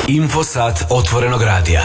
Infosat otvorenog radija.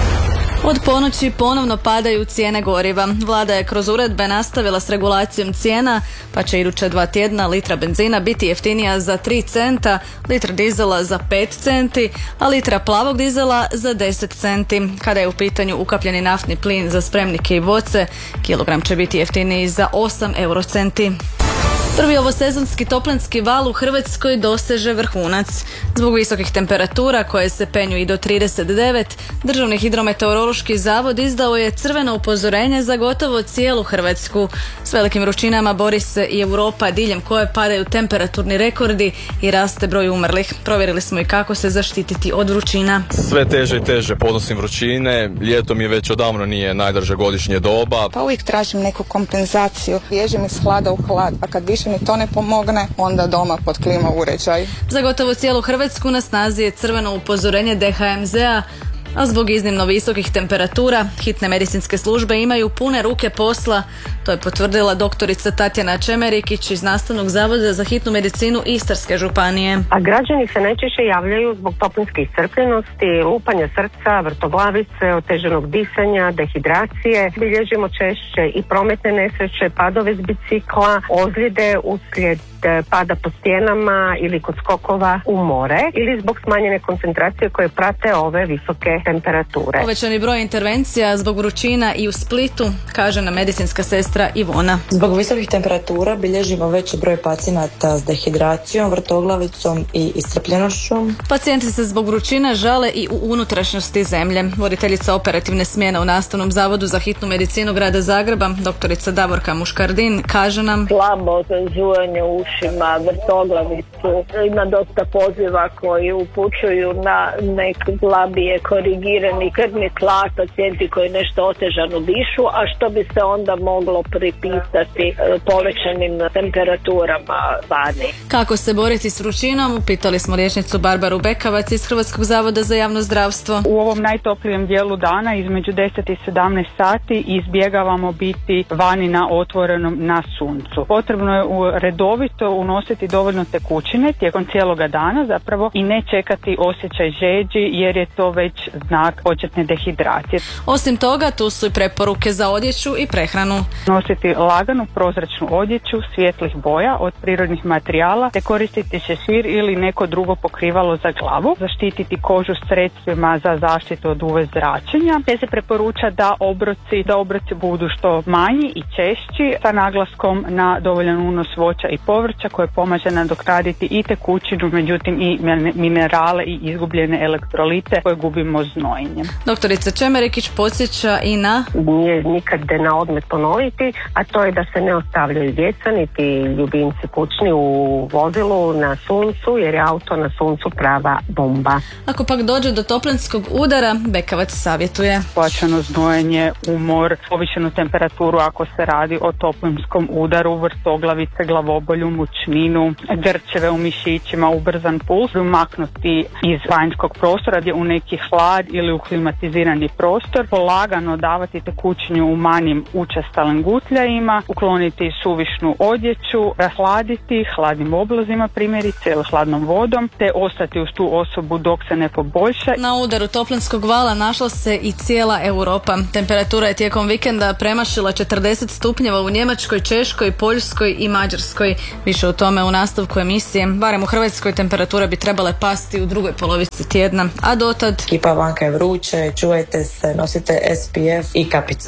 Od ponoći ponovno padaju cijene goriva. Vlada je kroz uredbe nastavila s regulacijom cijena, pa će iduća 2 tjedna litra benzina biti jeftinija za 3 centa, litra dizela za 5 centi, a litra plavog dizela za 10 centi. Kada je u pitanju ukapljeni naftni plin za spremnike i boce, kilogram će biti jeftiniji za 8 eurocenti. Prvi ovosezonski toplinski val u Hrvatskoj doseže vrhunac. Zbog visokih temperatura koje se penju i do 39, Državni hidrometeorološki zavod izdao je crveno upozorenje za gotovo cijelu Hrvatsku. S velikim vrućinama bori se i Europa, diljem koje padaju temperaturni rekordi i raste broj umrlih. Provjerili smo i kako se zaštititi od vrućina. Sve teže i teže podnosim vrućine, ljeto mi već odavno nije najdrža godišnje doba. Pa uvijek tražim neku kompenzaciju, bježim iz hlada u hlad, a kad više ni to ne pomogne, onda doma pod klima uređaj. Za gotovo cijelu Hrvatsku na snazi je crveno upozorenje DHMZ-a, a zbog iznimno visokih temperatura hitne medicinske službe imaju pune ruke posla. To je potvrdila doktorica Tatjana Čemerikić iz Nastavnog zavoda za hitnu medicinu Istarske županije. A građani se najčešće javljaju zbog toplinske iscrpljenosti, lupanja srca, vrtoglavice, otežanog disanja, dehidracije. Bilježimo češće i prometne nesreće, padove s bicikla, ozljede uslijed pada po stijenama ili kod skokova u more ili zbog smanjene koncentracije koje prate ove visoke temperature. Povećani broj intervencija zbog vrućina i u Splitu, kaže nam medicinska sestra Ivona. Zbog visokih temperatura bilježimo veći broj pacijenata s dehidracijom, vrtoglavicom i iscrpljenošću. Pacijenti se zbog vrućine žale i u unutrašnjosti zemlje. Voditeljica operativne smjene u Nastavnom zavodu za hitnu medicinu grada Zagreba, doktorica Davorka Muškardin, kaže nam: slabo zujanje u ušima, vrtoglavicu. Ima dosta poziva koji upućuju na nek slabije korigirani krvni tlak, pacijenti koji nešto otežano dišu, a što bi se onda moglo pripisati povećanim temperaturama vani. Kako se boriti s vrućinom? Upitali smo liječnicu Barbaru Bekavac iz Hrvatskog zavoda za javno zdravstvo. U ovom najtoplijem dijelu dana između 10 i 17 sati izbjegavamo biti vani na otvorenom na suncu. Potrebno je redovito unositi dovoljno tekućine tijekom cijeloga dana zapravo i ne čekati osjećaj žeđi jer je to već znak početne dehidracije. Osim toga, tu su i preporuke za odjeću i prehranu. Nositi laganu prozračnu odjeću svjetlih boja od prirodnih materijala te koristiti šešir ili neko drugo pokrivalo za glavu, zaštititi kožu sredstvima za zaštitu od UV zračenja te se preporuča da obroci budu što manji i češći sa naglaskom na dovoljan unos voća i povrća koje pomaže nadoknaditi i tekućinu, međutim i minerale i izgubljene elektrolite koje gubimo znojenjem. Doktorica Čemerikić podsjeća i na... Nije nikad na odmet ponoviti, a to je da se ne ostavljaju djeca niti ljubimci kućni u vozilu na suncu, jer je auto na suncu prava bomba. Ako pak dođe do toplinskog udara, Bekavac savjetuje: pojačano znojenje, umor, povišenu temperaturu ako se radi o toplinskom udaru, vrtoglavice, glavobolju, mučninu, grčeve u mišićima, ubrzan puls, umaknuti iz vanjskog prostora gdje u neki hlad ili u klimatizirani prostor, polagano davati tekućinju u manjim učestalim gutljajima, ukloniti suvišnu odjeću, rahladiti hladnim oblazima primjerice ili hladnom vodom, te ostati uz tu osobu dok se ne poboljša. Na udaru toplinskog vala našla se i cijela Europa. Temperatura je tijekom vikenda premašila 40 stupnjeva u Njemačkoj, Češkoj, Poljskoj i Mađarskoj. Više o tome u nastavku emisije. Barem u Hrvatskoj temperatura bi trebale pasti u drugoj polovici tjedna, a dotad... Kipa vanka je vruće, čuvajte se, nosite SPF i kapice.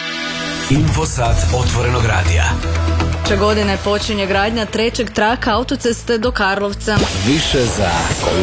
Infosat otvorenog radija. Godine počinje gradnja 3. traka autoceste do Karlovca. Više za